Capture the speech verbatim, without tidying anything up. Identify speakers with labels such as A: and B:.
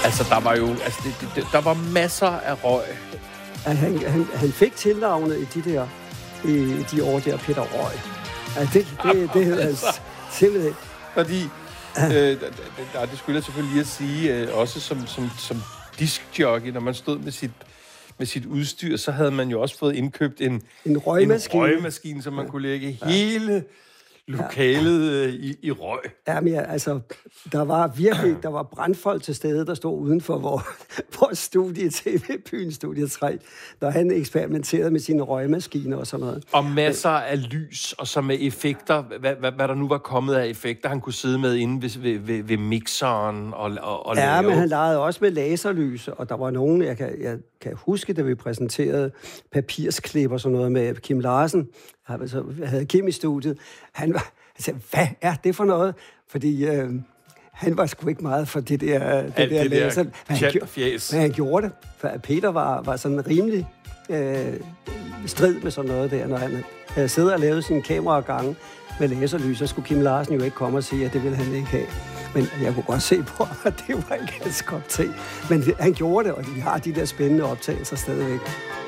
A: Altså, der var jo altså, det, det, det, der var masser af røg.
B: Han, han, han fik tilnavnet i de der i de år der, Peter Røg. Altså, det, det, det hedder altså, simpelthen.
A: Fordi, øh, det, det skulle jeg selvfølgelig lige at sige, øh, også som, som, som diskjockey, når man stod med sit, med sit udstyr, så havde man jo også fået indkøbt en,
B: en røgmaskine,
A: en røgmaskine som man ja. kunne lægge ja. hele lokalet ja. i, i røg.
B: Jamen ja, altså, der var virkelig, der var brandfolk til stede, der stod udenfor vor, vores studie, T V-byen Studie tre, der han eksperimenterede med sine røgmaskiner og sådan noget.
A: Og masser af lys, og så med effekter, hvad, hvad, hvad der nu var kommet af effekter, han kunne sidde med inde ved, ved, ved, ved mixeren og, og, og
B: ja,
A: lave.
B: men han legede også med laserlys, og der var nogen, jeg kan, jeg kan huske, da vi præsenterede papirsklip og sådan noget med Kim Larsen, altså, jeg havde Kim i studiet, han var, han sagde, hvad er det for noget? Fordi øh, han var sgu ikke meget for det der, det
A: Alt
B: der
A: det
B: laser.
A: der
B: Men han,
A: fjæs.
B: men han gjorde det, for Peter var, var sådan rimelig øh, strid med sådan noget der, når han havde siddet og lavet sine kameragange med laserlys, så skulle Kim Larsen jo ikke komme og sige, at det ville han ikke have. Men jeg kunne godt se på, at det var ikke hans kop te. Men han gjorde det, og vi har de der spændende optagelser stadigvæk.